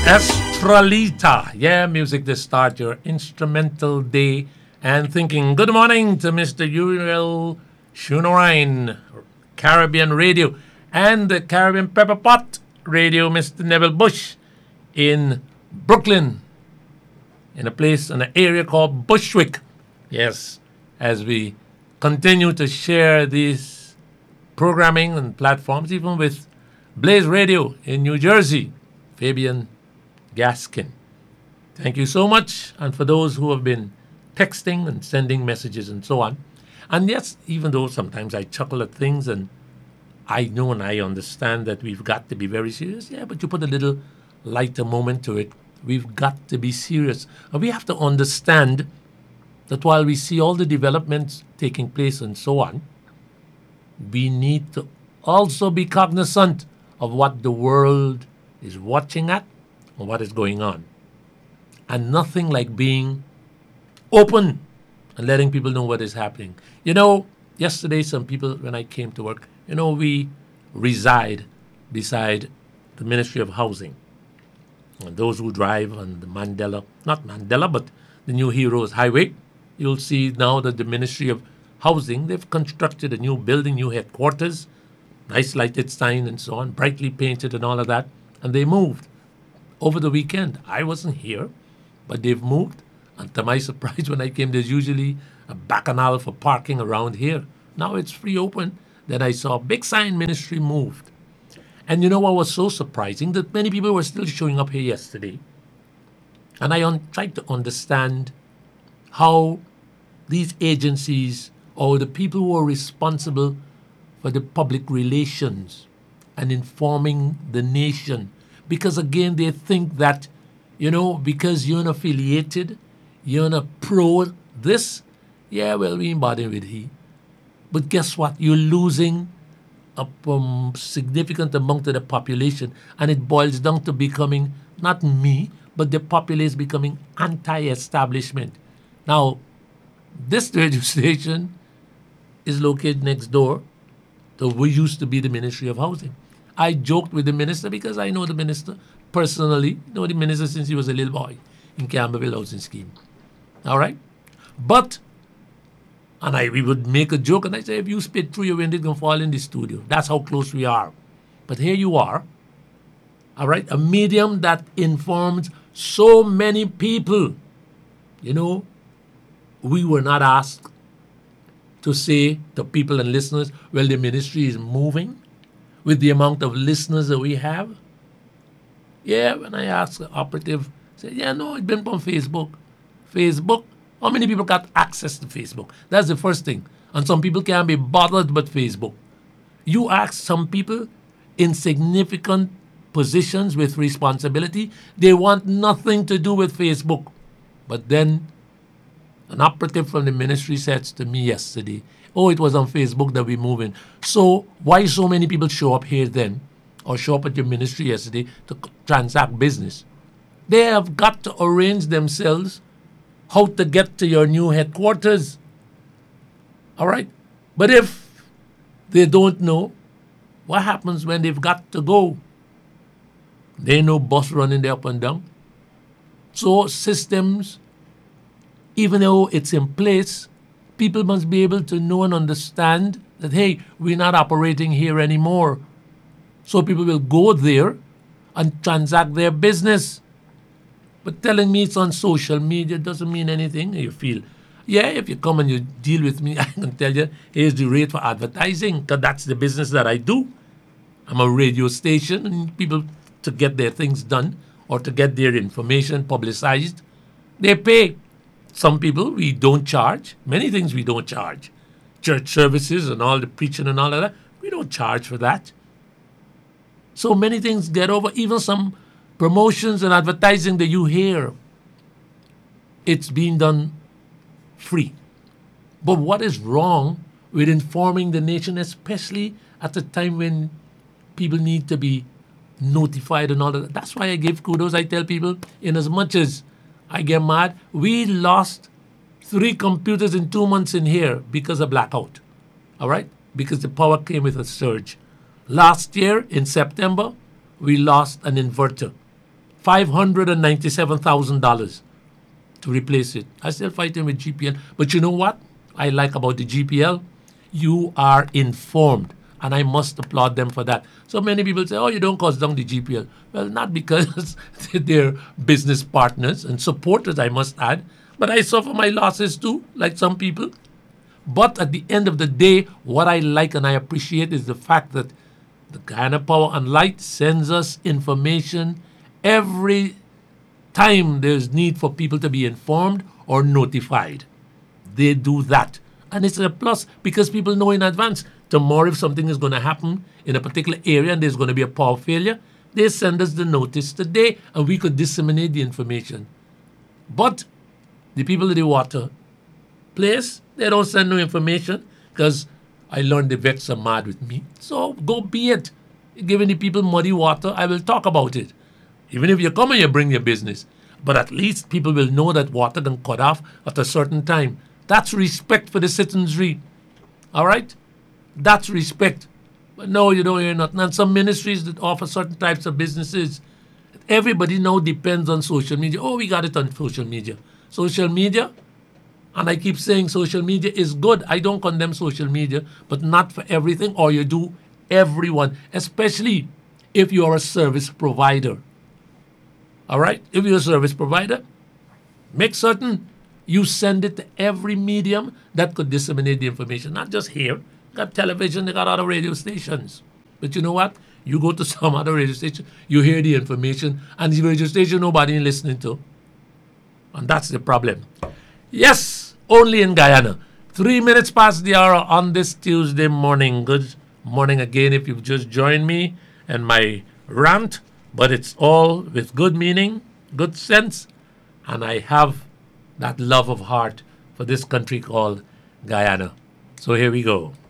Estralita. Yeah, music to start your instrumental day. And thinking, good morning to Mr. Uriel Shunorine, Caribbean Radio, and the Caribbean Pepper Pot Radio, Mr. Neville Bush in Brooklyn, in a place, in an area called Bushwick. Yes, as we continue to share these programming and platforms, even with Blaze Radio in New Jersey, Fabian Gaskin. Thank you so much. And for those who have been texting and sending messages and so on. And yes, even though sometimes I chuckle at things and I know and I understand that we've got to be very serious, yeah, but you put a little lighter moment to it. We've got to be serious. And we have to understand that while we see all the developments taking place and so on, we need to also be cognizant of what the world is watching at and what is going on. And nothing like being open and letting people know what is happening. You know, yesterday some people, when I came to work, we reside beside the Ministry of Housing. And those who drive on the not Mandela, but the New Heroes Highway, you'll see now that the Ministry of Housing, they've constructed a new building, new headquarters, nice lighted sign and so on, brightly painted and all of that. And they moved over the weekend. I wasn't here, but they've moved. And to my surprise, when I came, there's usually a bacchanal for parking around here. Now it's free open. Then I saw a big sign, Ministry moved. And you know what was so surprising? That many people were still showing up here yesterday. And I tried to understand how these agencies or the people who are responsible for the public relations and informing the nation. Because again, they think that, because you're unaffiliated, you're not pro this, yeah, well, we ain't bothering with he. But guess what? You're losing a significant amount of the population, and it boils down to becoming, not me, but the populace becoming anti-establishment. Now, this radio station is located next door to what used to be the Ministry of Housing. I joked with the minister because I know the minister personally, know the minister since he was a little boy in Camberville Housing Scheme. All right? But, we would make a joke, and I say, if you spit through your window, it's going to fall in the studio. That's how close we are. But here you are, all right? A medium that informs so many people. We were not asked to say to people and listeners, well, the ministry is moving with the amount of listeners that we have. Yeah, when I asked the operative, say, yeah, no, it's been on Facebook. Facebook? How many people got access to Facebook? That's the first thing. And some people can't be bothered with Facebook. You ask some people in significant positions with responsibility, they want nothing to do with Facebook. But then an operative from the ministry said to me yesterday, oh, it was on Facebook that we're moving. So why so many people show up here then, or show up at your ministry yesterday to transact business? They have got to arrange themselves how to get to your new headquarters. All right? But if they don't know, what happens when they've got to go? There ain't no bus running there up and down. So systems, even though it's in place, people must be able to know and understand that, hey, we're not operating here anymore. So people will go there and transact their business. But telling me it's on social media doesn't mean anything. You feel, yeah, if you come and you deal with me, I can tell you, here's the rate for advertising, because that's the business that I do. I'm a radio station, and people, to get their things done or to get their information publicized, they pay. Some people, we don't charge. Many things we don't charge. Church services and all the preaching and all of that, we don't charge for that. So many things get over, even some promotions and advertising that you hear, it's being done free. But what is wrong with informing the nation, especially at a time when people need to be notified and all that? That's why I give kudos. I tell people, in as much as I get mad, we lost 3 computers in 2 months in here because of blackout. All right? Because the power came with a surge. Last year in September, we lost an inverter $597,000 to replace it. I still fighting with GPL. But you know what I like about the GPL? You are informed. And I must applaud them for that. So many people say, oh, you don't cost down the GPL. Well, not because they're business partners and supporters, I must add. But I suffer my losses too, like some people. But at the end of the day, what I like and I appreciate is the fact that the Guyana Power and Light sends us information every time there's need for people to be informed or notified. They do that. And it's a plus because people know in advance. Tomorrow, if something is going to happen in a particular area and there's going to be a power failure, they send us the notice today and we could disseminate the information. But the people of the water place, they don't send no information because I learned the vets are mad with me. So go be it. Giving the people muddy water, I will talk about it. Even if you come and you bring your business. But at least people will know that water can cut off at a certain time. That's respect for the citizenry. All right? That's respect. But no, you don't hear nothing. And some ministries that offer certain types of businesses, everybody now depends on social media. Oh, we got it on social media. Social media, and I keep saying social media is good. I don't condemn social media, but not for everything, or you do everyone, especially if you are a service provider. All right? If you're a service provider, make certain you send it to every medium that could disseminate the information, not just here. They got television, they got other radio stations. But you know what? You go to some other radio station, you hear the information, and the radio station nobody listening to. And that's the problem. Yes, only in Guyana. 3 minutes past the hour on this Tuesday morning. Good morning again if you've just joined me and my rant. But it's all with good meaning, good sense, and I have that love of heart for this country called Guyana. So here we go.